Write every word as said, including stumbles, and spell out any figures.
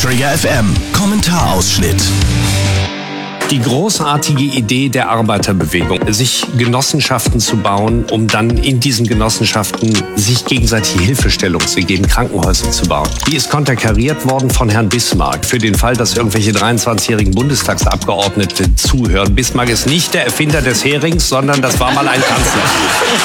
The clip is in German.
Trigger F M Kommentarausschnitt. Die großartige Idee der Arbeiterbewegung, sich Genossenschaften zu bauen, um dann in diesen Genossenschaften sich gegenseitige Hilfestellung zu geben, Krankenhäuser zu bauen. Die ist konterkariert worden von Herrn Bismarck für den Fall, dass irgendwelche dreiundzwanzigjährigen Bundestagsabgeordnete zuhören. Bismarck ist nicht der Erfinder des Herings, sondern das war mal ein Kanzler.